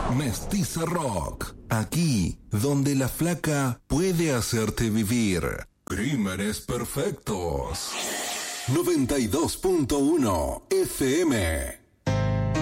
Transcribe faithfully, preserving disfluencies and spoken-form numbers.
Mestiza Rock. Aquí, donde la flaca puede hacerte vivir. Crímenes perfectos. noventa y dos punto uno F M.